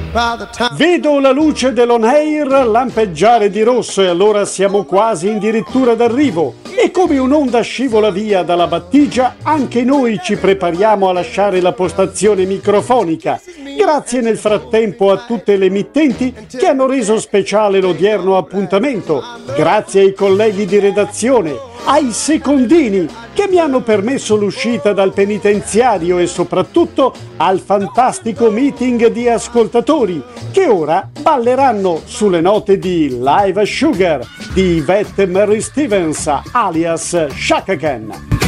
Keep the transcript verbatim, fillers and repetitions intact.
Vedo la luce dell'on air lampeggiare di rosso e allora siamo quasi addirittura d'arrivo. E come un'onda scivola via dalla battigia, anche noi ci prepariamo a lasciare la postazione microfonica. Grazie nel frattempo a tutte le emittenti che hanno reso speciale l'odierno appuntamento. Grazie ai colleghi di redazione, ai secondini che mi hanno permesso l'uscita dal penitenziario e soprattutto al fantastico meeting di ascoltatori che ora balleranno sulle note di Live Sugar di Yvette Mary Stevens alias Chaka Khan.